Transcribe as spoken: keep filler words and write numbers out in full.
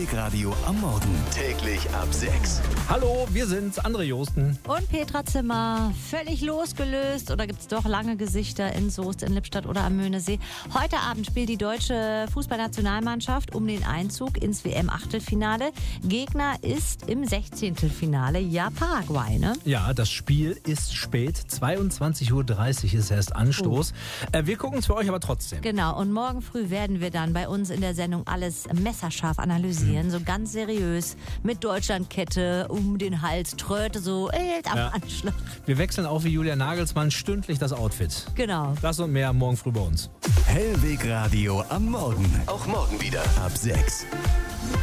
Hellweg Radio am Morgen. Täglich ab sechs. Hallo, wir sind's, André Josten. Und Petra Zimmer, völlig losgelöst oder gibt's doch lange Gesichter in Soest, in Lippstadt oder am Möhnesee? Heute Abend spielt die deutsche Fußballnationalmannschaft um den Einzug ins W M-Achtelfinale. Gegner ist im Sechzehntelfinale, ja Paraguay, ne? Ja, das Spiel ist spät, zweiundzwanzig Uhr dreißig ist erst Anstoß. Uh. Äh, wir gucken es für euch aber trotzdem. Genau, und morgen früh werden wir dann bei uns in der Sendung alles messerscharf analysieren, mhm. so ganz seriös, mit Deutschlandkette um den Hals, Tröte so äh, am ja. Anschlag. Wir wechseln auch wie Julia Nagelsmann stündlich das Outfit. Genau. Das und mehr morgen früh bei uns. Hellweg Radio am Morgen. Auch morgen wieder ab sechs.